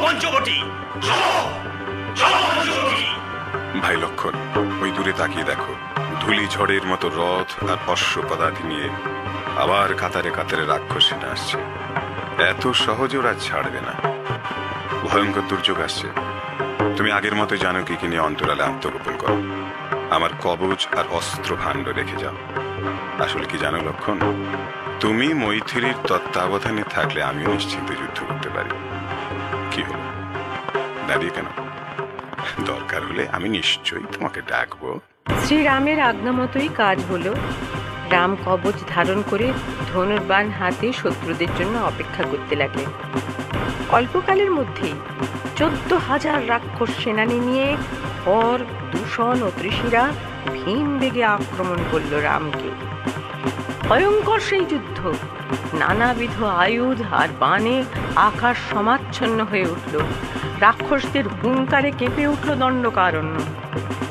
পঞ্চবটী, ভাই লক্ষণ, ওই দূরে তাকিয়ে দেখো, ধুলি ঝড়ের মতো রথ আর অশ্ব পদাতি নিয়ে আবার কাতারে কাতারে রাক্ষস সেনা আসছে। এত সহজে ওরা ছাড়বে না। ভয়ঙ্কর দুর্যোগ আসছে। তুমি আগের মতো জানো কি নিয়ে অন্তরালে আত্মগোপন করো। আমার কবচ আর অস্ত্র ভাণ্ড রেখে যাও। আসলে কি জানো লক্ষণ, তুমি মৈথিলীর তত্ত্বাবধানে থাকলে আমিও নিশ্চিন্তে যুদ্ধ করতে পারি। কি হলো, দাঁড়িয়ে কেন? দরকার হলে আমি নিশ্চয়ই তোমাকে ডাকবো। শ্রীরামের আজ্ঞা মতোই কাজ হলো। রাম কবচ ধারণ করে ধনুর্বাণ হাতে শত্রুদের জন্য অপেক্ষা করতে লাগলেন। অল্পকালের মধ্যেই 14,000 রাক্ষস সেনানী নিয়ে হর, দূষণ ও ত্রিশিরা ভীম বেগে আক্রমণ করল রামকে। ভয়ঙ্কর সেই যুদ্ধ, নানাবিধ আয়ুধ আর বাণে আকাশ সমাচ্ছন্ন হয়ে উঠল। রাক্ষসদের হুঙ্কারে কেঁপে উঠল দণ্ডকারণ্য।